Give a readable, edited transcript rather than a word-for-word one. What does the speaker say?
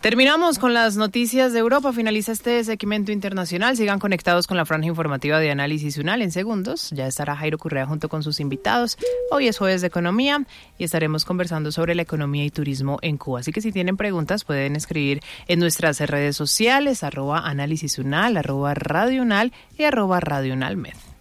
Terminamos con las noticias de Europa. Finaliza este segmento internacional. Sigan conectados con la franja informativa de Análisis UNAL. En segundos ya estará Jairo Correa junto con sus invitados. Hoy es jueves de economía y estaremos conversando sobre la economía y turismo en Cuba. Así que si tienen preguntas pueden escribir en nuestras redes sociales @Análisis UNAL, @Radio UNAL y @Radio UNAL Med.